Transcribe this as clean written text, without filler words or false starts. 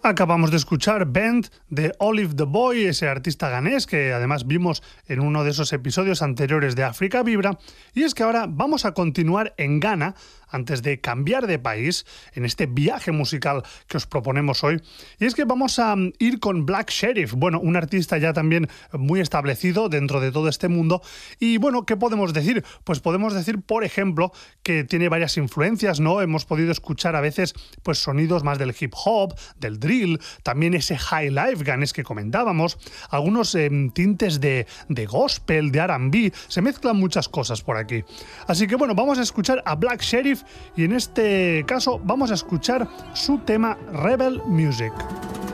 Acabamos de escuchar Bend de Olive the Boy, ese artista ganés que además vimos en uno de esos episodios anteriores de África Vibra. Y es que ahora vamos a continuar en Ghana antes de cambiar de país en este viaje musical que os proponemos hoy. Y es que vamos a ir con Black Sherif, bueno, un artista ya también muy establecido dentro de todo este mundo. Y bueno, ¿qué podemos decir? Pues podemos decir, por ejemplo, que tiene varias influencias, ¿no? Hemos podido escuchar a veces pues sonidos más del hip hop, del drill, también ese high life ganés que comentábamos, algunos tintes de gospel, de R&B, se mezclan muchas cosas por aquí. Así que bueno, vamos a escuchar a Black Sherif y en este caso vamos a escuchar su tema Rebel Music.